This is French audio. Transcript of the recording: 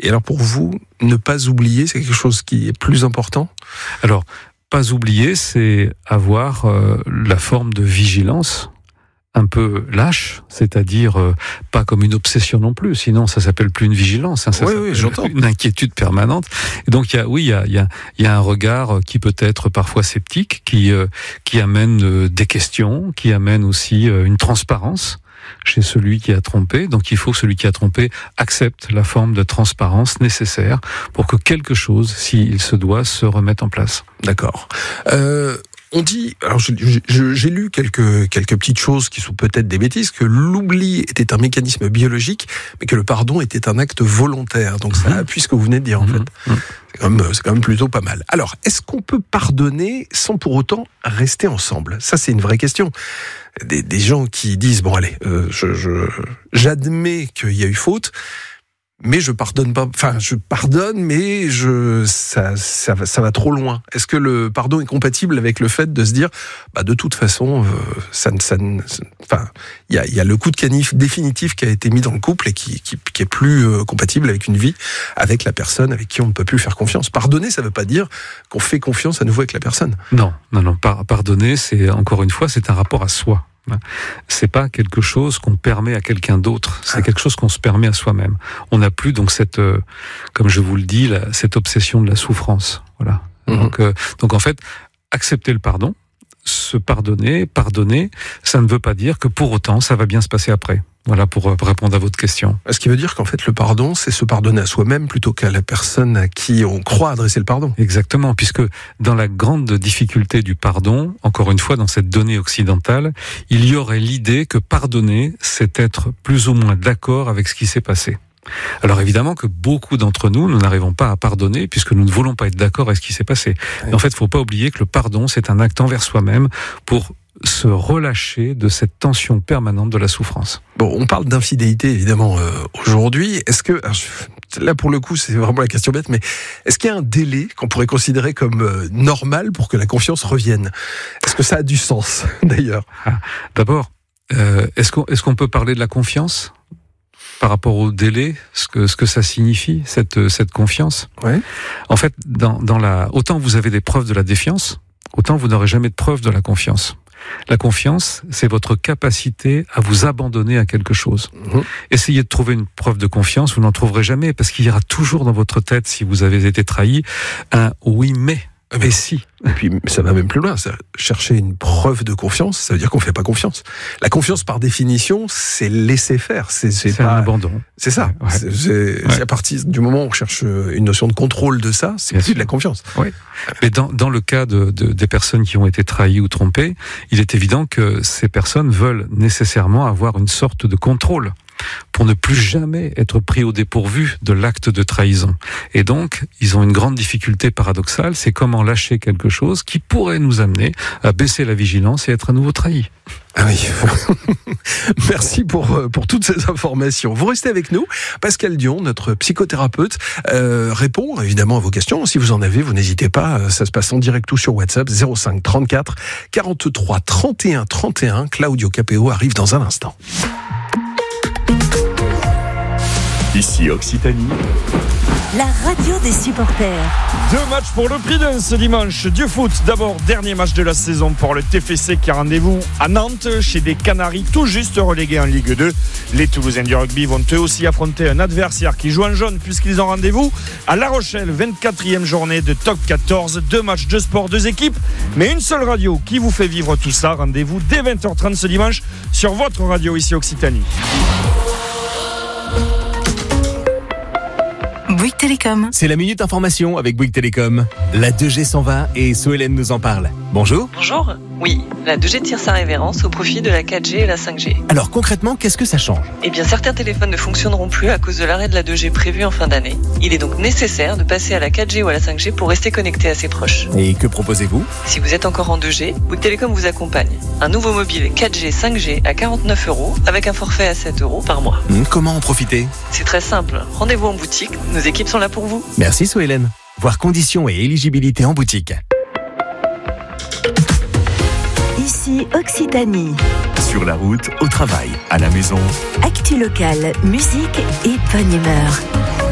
Et alors pour vous, ne pas oublier, c'est quelque chose qui est plus important ? Alors, pas oublier, c'est avoir la forme de vigilance un peu lâche, c'est-à-dire pas comme une obsession non plus, sinon ça s'appelle plus une vigilance, hein, ça oui, j'entends. une inquiétude permanente. Et donc il y a un regard qui peut être parfois sceptique, qui amène des questions, qui amène aussi une transparence chez celui qui a trompé. Donc il faut que celui qui a trompé accepte la forme de transparence nécessaire pour que quelque chose, s'il se doit, se remette en place. D'accord. On dit, alors j'ai lu quelques petites choses qui sont peut-être des bêtises, que l'oubli était un mécanisme biologique, mais que le pardon était un acte volontaire. Donc ça appuie ce que vous venez de dire en fait. C'est quand même plutôt pas mal. Alors, est-ce qu'on peut pardonner sans pour autant rester ensemble ? Ça, c'est une vraie question. Des gens qui disent, bon allez, j'admets qu'il y a eu faute, mais je pardonne pas. Enfin, je pardonne, mais ça va trop loin. Est-ce que le pardon est compatible avec le fait de se dire, de toute façon, il y a le coup de canif définitif qui a été mis dans le couple et qui est plus compatible avec une vie, avec la personne avec qui on ne peut plus faire confiance. Pardonner, ça veut pas dire qu'on fait confiance à nouveau avec la personne. Non. Pardonner, c'est encore une fois, c'est un rapport à soi. C'est pas quelque chose qu'on permet à quelqu'un d'autre, c'est quelque chose qu'on se permet à soi-même. On n'a plus donc cette, comme je vous le dis, cette obsession de la souffrance. Voilà. Donc en fait, accepter le pardon, se pardonner, ça ne veut pas dire que pour autant ça va bien se passer après. Voilà pour répondre à votre question. Ce qui veut dire qu'en fait le pardon, c'est se pardonner à soi-même plutôt qu'à la personne à qui on croit adresser le pardon. Exactement, puisque dans la grande difficulté du pardon, encore une fois dans cette donnée occidentale, il y aurait l'idée que pardonner, c'est être plus ou moins d'accord avec ce qui s'est passé. Alors évidemment que beaucoup d'entre nous n'arrivons pas à pardonner puisque nous ne voulons pas être d'accord avec ce qui s'est passé. Oui. Mais en fait, il ne faut pas oublier que le pardon, c'est un acte envers soi-même pour se relâcher de cette tension permanente de la souffrance. Bon, on parle d'infidélité évidemment aujourd'hui. Est-ce que, là pour le coup c'est vraiment la question bête, mais est-ce qu'il y a un délai qu'on pourrait considérer comme normal pour que la confiance revienne ? Est-ce que ça a du sens d'ailleurs ? D'abord, est-ce qu'on peut parler de la confiance ? Par rapport au délai, ce que ça signifie, cette confiance. Ouais. En fait, autant vous avez des preuves de la défiance, autant vous n'aurez jamais de preuves de la confiance. La confiance, c'est votre capacité à vous abandonner à quelque chose. Essayez de trouver une preuve de confiance, vous n'en trouverez jamais, parce qu'il y aura toujours dans votre tête, si vous avez été trahi, un oui mais. Et si. Et puis ça va même plus loin. Chercher une preuve de confiance, ça veut dire qu'on fait pas confiance. La confiance, par définition, c'est laisser faire. C'est pas un abandon. C'est ça. Ouais. C'est à partir du moment où on cherche une notion de contrôle de ça, c'est plus de la confiance. Oui. Mais dans le cas des personnes qui ont été trahies ou trompées, il est évident que ces personnes veulent nécessairement avoir une sorte de contrôle pour ne plus jamais être pris au dépourvu de l'acte de trahison. Et donc, ils ont une grande difficulté paradoxale, c'est comment lâcher quelque chose qui pourrait nous amener à baisser la vigilance et être à nouveau trahi. Ah oui. Merci pour toutes ces informations. Vous restez avec nous. Pascal Dion, notre psychothérapeute, répond évidemment à vos questions. Si vous en avez, vous n'hésitez pas. Ça se passe en direct ou sur WhatsApp 05 34 43 31 31. Claudio Capéo arrive dans un instant. Ici Occitanie, la radio des supporters. 2 matchs pour le prix d'un ce dimanche. Du foot, d'abord, dernier match de la saison pour le TFC qui a rendez-vous à Nantes, chez des Canaries tout juste relégués en Ligue 2. Les Toulousains du rugby vont eux aussi affronter un adversaire qui joue en jaune puisqu'ils ont rendez-vous à La Rochelle, 24e journée de Top 14. 2 matchs de sport, 2 équipes, mais une seule radio qui vous fait vivre tout ça. Rendez-vous dès 20h30 ce dimanche sur votre radio ici Occitanie. Bouygues Télécom. C'est la Minute Information avec Bouygues Télécom. La 2G s'en va et Sohélène nous en parle. Bonjour. Bonjour. Oui, la 2G tire sa révérence au profit de la 4G et la 5G. Alors concrètement, qu'est-ce que ça change ? Eh bien, certains téléphones ne fonctionneront plus à cause de l'arrêt de la 2G prévu en fin d'année. Il est donc nécessaire de passer à la 4G ou à la 5G pour rester connecté à ses proches. Et que proposez-vous ? Si vous êtes encore en 2G, Bouygues Télécom vous accompagne. Un nouveau mobile 4G, 5G à 49 € avec un forfait à 7 € par mois. Comment en profiter ? C'est très simple. Rendez-vous en boutique. Nos équipes sont là pour vous. Merci Sohélène. Voir conditions et éligibilité en boutique. Ici Occitanie. sur la route, au travail, à la maison. Actu locale, musique et bonne humeur.